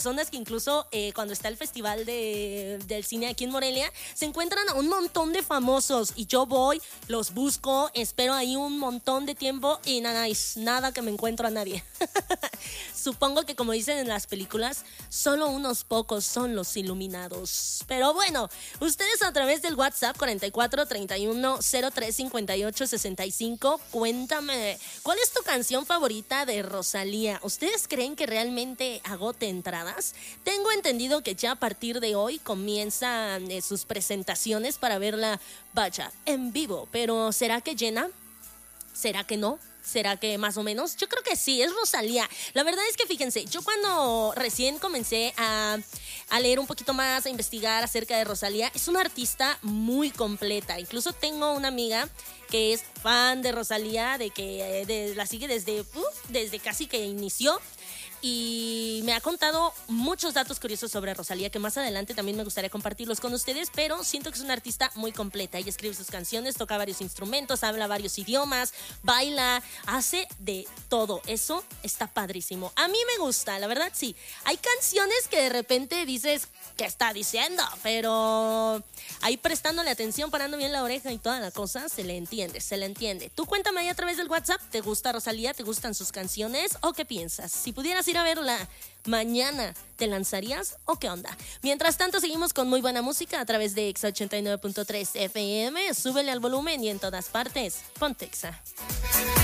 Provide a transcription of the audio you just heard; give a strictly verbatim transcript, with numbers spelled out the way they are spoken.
personas que incluso eh, cuando está el festival de, del cine aquí en Morelia, se encuentran a un montón de famosos y yo voy, los busco, espero ahí un montón de tiempo y nada, nada que me encuentro a nadie. Supongo que como dicen en las películas, solo unos pocos son los iluminados. Pero bueno, ustedes a través del WhatsApp cuarenta y cuatro treinta y uno cero tres cincuenta y ocho sesenta y cinco, cuéntame, ¿cuál es tu canción favorita de Rosalía? ¿Ustedes creen que realmente agote entradas? Tengo entendido que ya a partir de hoy comienzan eh, sus presentaciones para verla, vaya, en vivo. Pero ¿será que llena? ¿Será que no? ¿Será que más o menos? Yo creo que sí, es Rosalía. La verdad es que fíjense, yo cuando recién comencé a, a leer un poquito más, a investigar acerca de Rosalía, es una artista muy completa. Incluso tengo una amiga que es fan de Rosalía, de que de, la sigue desde, uh, desde casi que inició. Y me ha contado muchos datos curiosos sobre Rosalía que más adelante también me gustaría compartirlos con ustedes, pero siento que es una artista muy completa. Ella escribe sus canciones, toca varios instrumentos, habla varios idiomas, baila, hace de todo. Eso está padrísimo. A mí me gusta, la verdad sí. Hay canciones que de repente dices, ¿qué está diciendo? Pero ahí prestándole atención, parando bien la oreja y toda la cosa, se le entiende, se le entiende. Tú cuéntame ahí a través del WhatsApp, ¿te gusta Rosalía? ¿Te gustan sus canciones? ¿O qué piensas? Si pudieras ir a verla mañana, ¿te lanzarías o qué onda? Mientras tanto, seguimos con muy buena música a través de Exa ochenta y nueve punto tres F M. Súbele al volumen y en todas partes, ponte Exa.